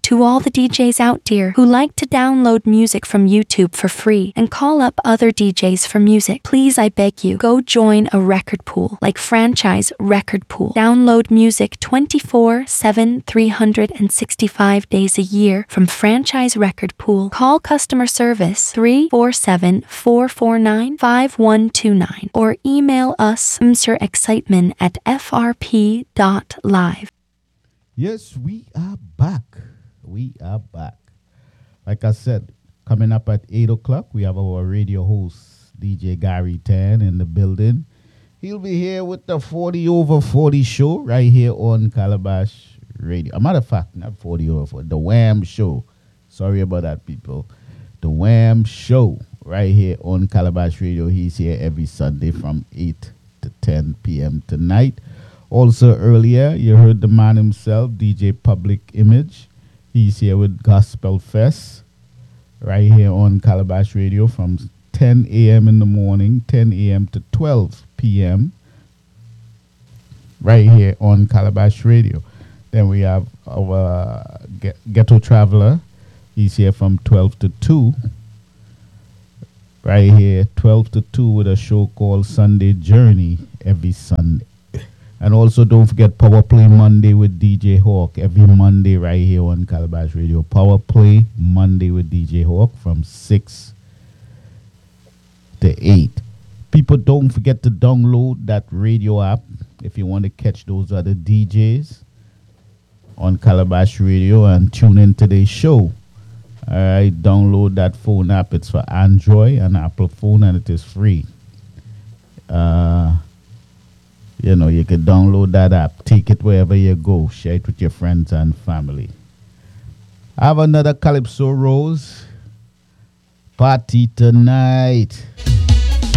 To all the DJs out there who like to download music from YouTube for free and call up other DJs for music, please, I beg you, go join a record pool like Franchise Record Pool. Download music 24/7, 365 days a year from Franchise Record Pool. Call customer service 347-449-5129 or email us mrexcitement@frp.live. Yes, we are back. We are back. Like I said, coming up at 8 o'clock, we have our radio host, DJ Gary Tan, in the building. He'll be here with the 40 over 40 show right here on Calabash Radio. A matter of fact, not 40 over 40, the Wham Show. Sorry about that, people. The Wham Show right here on Calabash Radio. He's here every Sunday from 8 to 10 p.m. tonight. Also earlier, you heard the man himself, DJ Public Image. He's here with Gospel Fest right here on Calabash Radio from 10 a.m. in the morning, 10 a.m. to 12 p.m. right here on Calabash Radio. Then we have our Ghetto Traveler. He's here from 12 to 2. Right here, 12 to 2 with a show called Sunday Journey every Sunday. And also don't forget Power Play Monday with DJ Hawk every Monday right here on Calabash Radio. Power Play Monday with DJ Hawk from 6 to 8. People, don't forget to download that radio app if you want to catch those other DJs on Calabash Radio and tune in today's show. All right, download that phone app. It's for Android and Apple phone, and it is free. You can download that app. Take it wherever you go. Share it with your friends and family. I have another Calypso Rose party tonight.